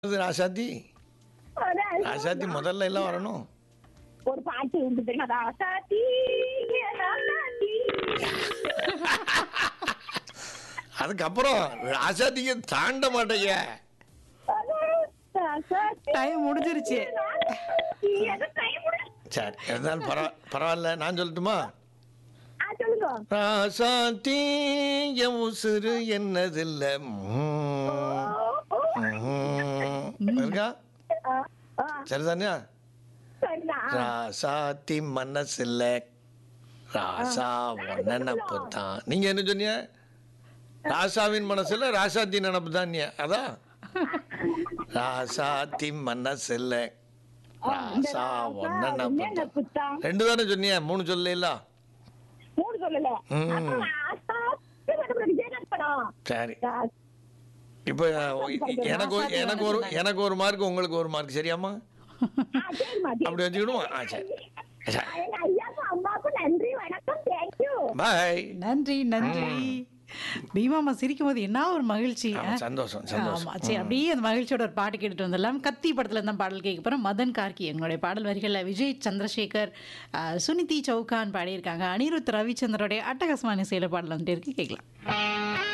ராசாத்தி அதான் ராசாத்தி முதல்ல எல்லாம் வரணும். ஒரு பாட்டு உண்டு ராசாத்தி ராசாத்தி. அதுக்கப்புறம் ராசாத்திக்கு தாண்ட மாட்டேங்க. ராசாத்தி, டைம் முடிஞ்சிருச்சு. ராசாத்தி, அது time முடிஞ்சு. சரி இருந்தாலும் பரவாயில்ல, நான் சொல்லட்டுமா? சொல்லுங்க. ராசாத்தி என் உசுறு என்னதில்ல இருக்கா? ஆ, ஆ, சரிதானே? சரிதான். ராசாத்தி மனசில்ல ராசா ஒன்ன நினப்பு தான். நீங்க என்ன சொன்னீங்க? ராசாவின் மனசுல ராசாத்தி நினப்பு தான். அதான் ராசாத்தி மனசில்ல ராசா ஒன்ன நினப்பு தான். புத்தம் ரெண்டு தானே சொன்னீங்க, மூணு சொல்லல. மூணு சொல்லல. ம். அப்புறம் ராசாத்தி வந்து விஜயகாந்த் படம். சரி, ராசாத்தி. இப்போ எனக்கு ஒரு மார்க், உங்களுக்கு ஒரு மார்க், சரியாம்மா? சரிம்மா, சரி. அப்படி வச்சுக்கிடுவோம். சரி, எங்க ஐயாக்கும் அம்மாவுக்கும் நன்றி, வணக்கம், தேங்க்யூ. பாய். நன்றி நன்றி. பீமாமா சிரிக்கும் போது என்ன ஒரு மகிழ்ச்சி. சந்தோஷம் ஆமா, சந்தோஷம். சரி அப்படியே அந்த மகிழ்ச்சியோட ஒரு பாட்டு கேட்டுட்டு வந்துடலாம். கத்தி படத்துல தான் பாடல் கேட்க போறோம். மதன் கார்கி எங்களுடைய பாடல் வரிகளில் விஜய் சந்திரசேகர், சுனிதி சௌகான் பாடியிருக்காங்க. அனிருத் ரவிச்சந்திரோடைய அட்டகாசமான இசையில பாடல் வந்துட்டு இருக்கு, கேட்கலாம்.